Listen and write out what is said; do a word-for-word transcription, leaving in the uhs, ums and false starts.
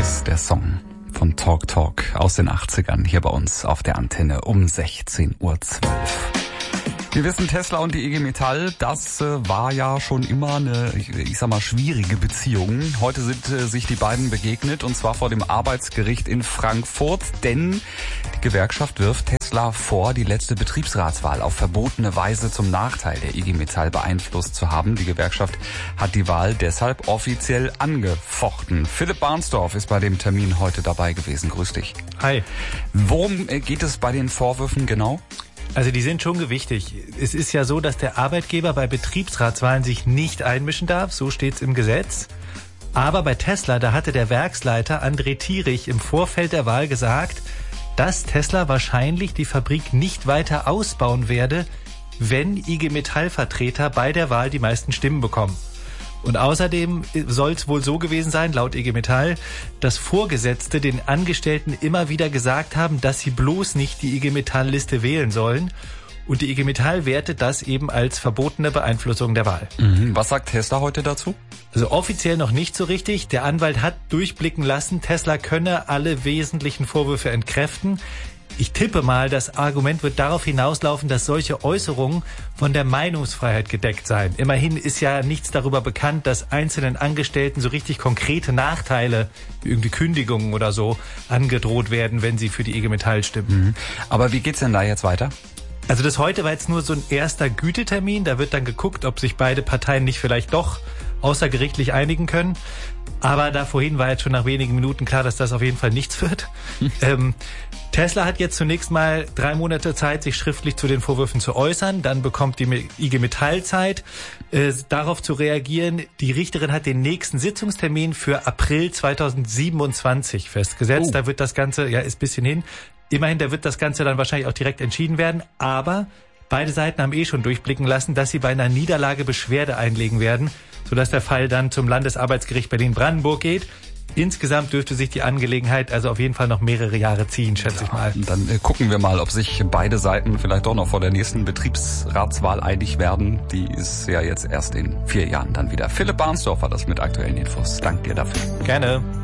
heißt der Song von Talk Talk aus den achtzigern hier bei uns auf der Antenne um sechzehn Uhr zwölf. Wir wissen, Tesla und die I G Metall, das äh, war ja schon immer eine, ich, ich sag mal, schwierige Beziehung. Heute sind äh, sich die beiden begegnet, und zwar vor dem Arbeitsgericht in Frankfurt, denn die Gewerkschaft wirft Tesla vor, die letzte Betriebsratswahl auf verbotene Weise zum Nachteil der I G Metall beeinflusst zu haben. Die Gewerkschaft hat die Wahl deshalb offiziell angefochten. Philipp Barnsdorf ist bei dem Termin heute dabei gewesen. Grüß dich. Hi. Worum äh, geht es bei den Vorwürfen genau? Also die sind schon gewichtig. Es ist ja so, dass der Arbeitgeber bei Betriebsratswahlen sich nicht einmischen darf, so steht's im Gesetz. Aber bei Tesla, da hatte der Werksleiter André Thierich im Vorfeld der Wahl gesagt, dass Tesla wahrscheinlich die Fabrik nicht weiter ausbauen werde, wenn I G Metall-Vertreter bei der Wahl die meisten Stimmen bekommen. Und außerdem soll es wohl so gewesen sein, laut I G Metall, dass Vorgesetzte den Angestellten immer wieder gesagt haben, dass sie bloß nicht die I G Metall-Liste wählen sollen. Und die I G Metall wertet das eben als verbotene Beeinflussung der Wahl. Mhm. Was sagt Tesla heute dazu? Also offiziell noch nicht so richtig. Der Anwalt hat durchblicken lassen, Tesla könne alle wesentlichen Vorwürfe entkräften. Ich tippe mal, das Argument wird darauf hinauslaufen, dass solche Äußerungen von der Meinungsfreiheit gedeckt seien. Immerhin ist ja nichts darüber bekannt, dass einzelnen Angestellten so richtig konkrete Nachteile, wie irgendwie Kündigungen oder so, angedroht werden, wenn sie für die I G Metall stimmen. Mhm. Aber wie geht's denn da jetzt weiter? Also das heute war jetzt nur so ein erster Gütetermin. Da wird dann geguckt, ob sich beide Parteien nicht vielleicht doch außergerichtlich einigen können. Aber da vorhin war jetzt schon nach wenigen Minuten klar, dass das auf jeden Fall nichts wird. ähm, Tesla hat jetzt zunächst mal drei Monate Zeit, sich schriftlich zu den Vorwürfen zu äußern. Dann bekommt die I G Metall Zeit, äh, darauf zu reagieren. Die Richterin hat den nächsten Sitzungstermin für April zweitausendsiebenundzwanzig festgesetzt. Oh. Da wird das Ganze, ja, ist ein bisschen hin. Immerhin, da wird das Ganze dann wahrscheinlich auch direkt entschieden werden. Aber beide Seiten haben eh schon durchblicken lassen, dass sie bei einer Niederlage Beschwerde einlegen werden, sodass der Fall dann zum Landesarbeitsgericht Berlin-Brandenburg geht. Insgesamt dürfte sich die Angelegenheit also auf jeden Fall noch mehrere Jahre ziehen, schätze ja, ich mal. Dann äh, gucken wir mal, ob sich beide Seiten vielleicht doch noch vor der nächsten Betriebsratswahl einig werden. Die ist ja jetzt erst in vier Jahren dann wieder. Philipp Barnsdorf war das mit aktuellen Infos. Dank dir dafür. Gerne.